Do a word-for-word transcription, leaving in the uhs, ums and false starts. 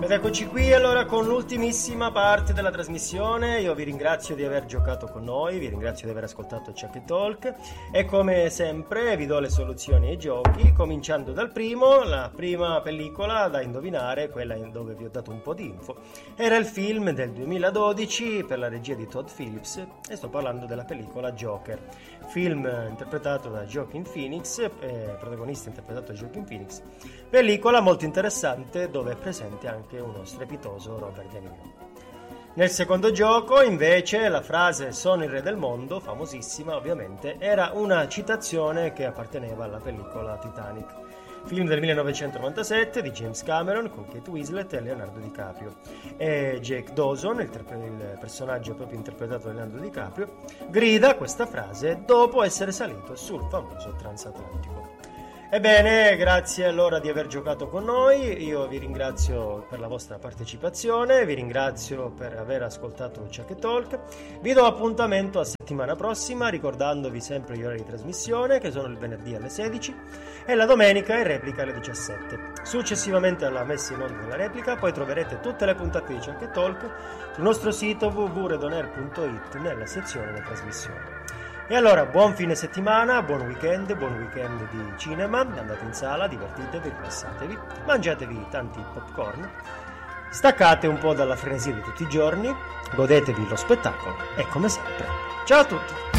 Ed eccoci qui allora con l'ultimissima parte della trasmissione. Io vi ringrazio di aver giocato con noi, vi ringrazio di aver ascoltato Chuck e Talk e come sempre vi do le soluzioni ai giochi, cominciando dal primo. La prima pellicola da indovinare, quella in dove vi ho dato un po' di info, era il film del duemiladodici per la regia di Todd Phillips e sto parlando della pellicola Joker, film interpretato da Joaquin Phoenix, eh, protagonista interpretato da Joaquin Phoenix, pellicola molto interessante dove è presente anche uno strepitoso Robert De Niro. Nel secondo gioco invece la frase "sono il re del mondo", famosissima ovviamente, era una citazione che apparteneva alla pellicola Titanic, film del millenovecentonovantasette di James Cameron con Kate Winslet e Leonardo DiCaprio, e Jake Dawson, il, ter- il personaggio proprio interpretato da Leonardo DiCaprio, grida questa frase dopo essere salito sul famoso transatlantico. Ebbene, grazie allora di aver giocato con noi, io vi ringrazio per la vostra partecipazione, vi ringrazio per aver ascoltato Chuck e Talk, vi do appuntamento a settimana prossima ricordandovi sempre gli orari di trasmissione che sono il venerdì alle sedici e la domenica in replica alle diciassette. Successivamente alla messa in onda della replica poi troverete tutte le puntate di Chuck e Talk sul nostro sito w w w punto redonair punto i t nella sezione delle trasmissioni. E allora, buon fine settimana, buon weekend, buon weekend di cinema, andate in sala, divertitevi, rilassatevi, mangiatevi tanti popcorn, staccate un po' dalla frenesia di tutti i giorni, godetevi lo spettacolo e come sempre, ciao a tutti!